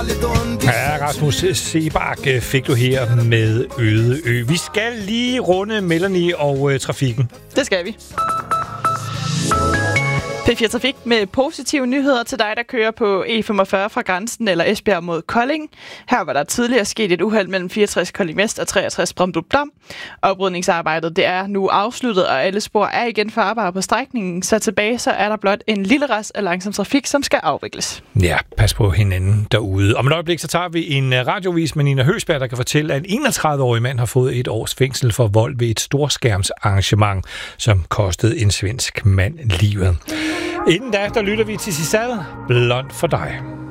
Ja, Rasmus Sebak fik du her med Øde Ø. Vi skal lige runde Melanie og trafikken. Det skal vi. P4 Trafik med positive nyheder til dig, der kører på E45 fra grænsen eller Esbjerg mod Kolding. Her var der tidligere sket et uheld mellem 64 Kolding Vest og 63 Brøndby Dam. Oprydningsarbejdet det er nu afsluttet, og alle spor er igen farbare på strækningen. Så tilbage så er der blot en lille rest af langsom trafik, som skal afvikles. Ja, pas på hinanden derude. Om et øjeblik så tager vi en radiovis med Nina Høgsberg, der kan fortælle, at en 31-årig mand har fået 1 års fængsel for vold ved et storskærmsarrangement, som kostede en svensk mand livet. Inden da, der lytter vi til Sisal, Blond for dig.